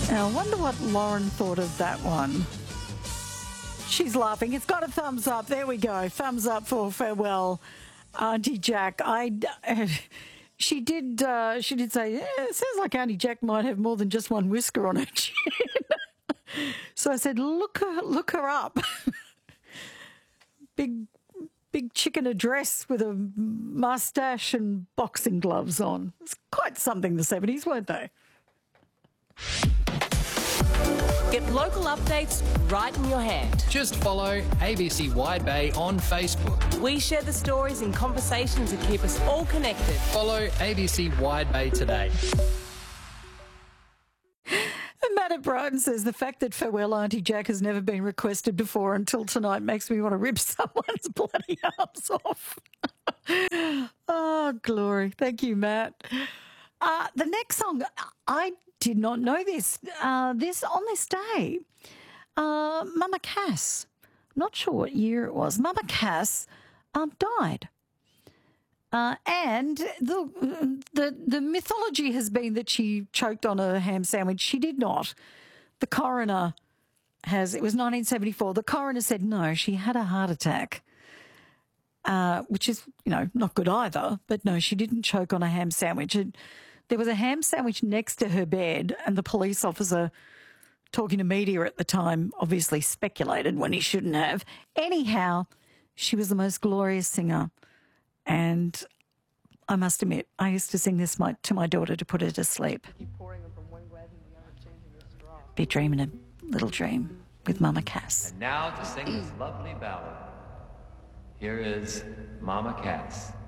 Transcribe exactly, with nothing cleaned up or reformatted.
Now, I wonder what Lauren thought of that one. She's laughing. It's got a thumbs up. There we go. Thumbs up for Farewell, Auntie Jack. I, uh, she did. Uh, she did say, yeah, it sounds like Auntie Jack might have more than just one whisker on her chin. So I said, look her, look her up. big, big chick in a dress with a mustache and boxing gloves on. It's quite something. The seventies, weren't they? Get local updates right in your hand. Just follow A B C Wide Bay on Facebook. We share the stories and conversations that keep us all connected. Follow A B C Wide Bay today. And Matt at Brighton says the fact that Farewell Auntie Jack has never been requested before until tonight makes me want to rip someone's bloody arms off. Oh, glory. Thank you, Matt. Uh, the next song, I did not know this. Uh, this on this day, uh, Mama Cass, not sure what year it was, Mama Cass um, died. Uh, and the, the the mythology has been that she choked on a ham sandwich. She did not. The coroner has, it was nineteen seventy-four, the coroner said no, she had a heart attack, uh, which is, you know, not good either. But no, she didn't choke on a ham sandwich. And there was a ham sandwich next to her bed, and the police officer talking to media at the time obviously speculated when he shouldn't have. Anyhow, she was the most glorious singer. And I must admit, I used to sing this my, to my daughter to put her to sleep. Be dreaming a little dream with Mama Cass. And now to sing this lovely ballad, here is Mama Cass.